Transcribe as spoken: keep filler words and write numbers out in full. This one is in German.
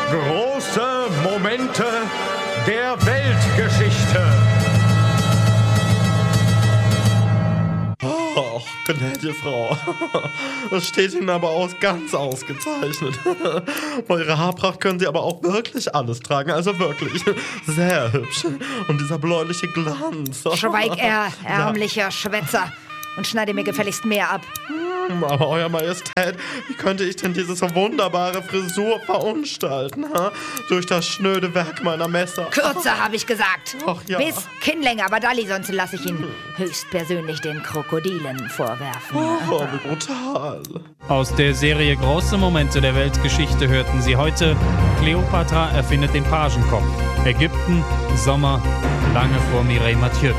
Große Momente der Weltgeschichte. Oh, gnädige Frau. Das steht Ihnen aber auch ganz ausgezeichnet. Bei Ihrer Haarpracht können Sie aber auch wirklich alles tragen. Also wirklich sehr hübsch. Und dieser bläuliche Glanz. Schweig er, ärmlicher Schwätzer, und schneide mir gefälligst mehr ab. Aber Euer Majestät, wie könnte ich denn diese so wunderbare Frisur verunstalten, ha? Durch das schnöde Werk meiner Messer. Kürzer, habe ich gesagt. Ach ja. Bis Kinnlänge, aber Dalli, sonst lasse ich ihn höchstpersönlich den Krokodilen vorwerfen. Oh, wie brutal. Aus der Serie Große Momente der Weltgeschichte hörten Sie heute: Kleopatra erfindet den Pagenkopf. Ägypten, Sommer, lange vor Mireille Mathieu.